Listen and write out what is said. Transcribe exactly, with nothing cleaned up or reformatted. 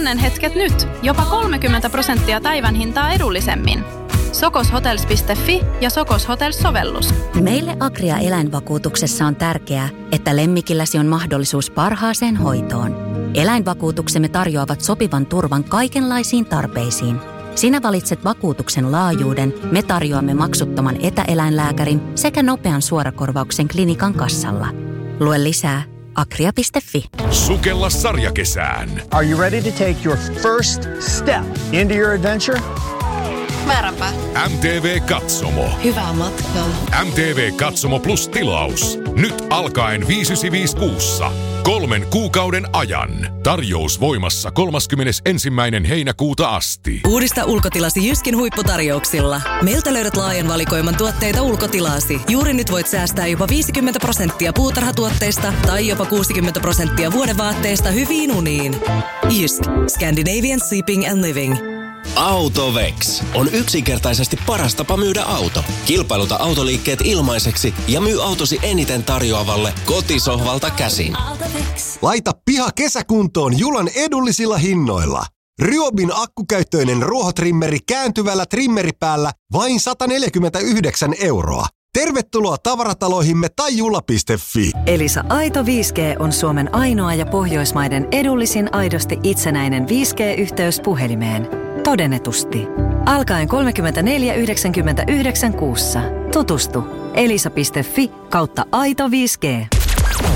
onnenhetket nyt. Jopa kolmekymmentä prosenttia päivän hintaa edullisemmin. sokoshotels piste fi ja Sokos Hotels-sovellus. Meille Agria eläinvakuutuksessa on tärkeää, että lemmikilläsi on mahdollisuus parhaaseen hoitoon. Eläinvakuutuksemme tarjoavat sopivan turvan kaikenlaisiin tarpeisiin. Sinä valitset vakuutuksen laajuuden, me tarjoamme maksuttoman etäeläinlääkärin sekä nopean suorakorvauksen klinikan kassalla. Lue lisää agria piste fi. Sukella sarjakesään. Are you ready to take your first step into your adventure? Määränpä. M T V Katsomo. Hyvää matkaa. M T V Katsomo Plus tilaus. Nyt alkaen viisi yhdeksänsataaviisikymmentäviisi kuussa. Kolmen kuukauden ajan. Tarjous voimassa kolmaskymmenesensimmäinen heinäkuuta asti. Uudista ulkotilasi Jyskin huipputarjouksilla. Meiltä löydät laajan valikoiman tuotteita ulkotilaasi. Juuri nyt voit säästää jopa viisikymmentä prosenttia puutarhatuotteista tai jopa kuusikymmentä prosenttia vuodevaatteista hyviin uniin. Jysk. Scandinavian Sleeping and Living. Autovex on yksinkertaisesti paras tapa myydä auto. Kilpailuta autoliikkeet ilmaiseksi ja myy autosi eniten tarjoavalle kotisohvalta käsin. Laita piha kesäkuntoon Julan edullisilla hinnoilla. Ryobin akkukäyttöinen ruohotrimmeri kääntyvällä trimmeripäällä vain sata neljäkymmentäyhdeksän euroa. Tervetuloa tavarataloihimme tai jula piste fi. Elisa Aito viisi G on Suomen ainoa ja Pohjoismaiden edullisin aidosti itsenäinen viisi G-yhteys puhelimeen. Todennetusti. Alkaen kolmekymmentäneljä yhdeksänkymmentäyhdeksän kuussa. Tutustu. elisa piste fi kautta aito viisi G.